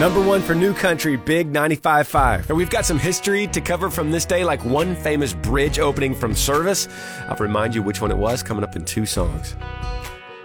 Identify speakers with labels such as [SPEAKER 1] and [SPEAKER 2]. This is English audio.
[SPEAKER 1] Number one for New Country, Big 95.5. And we've got some history to cover from this day, like one famous bridge opening from service. I'll remind you which one it was coming up in 2 songs.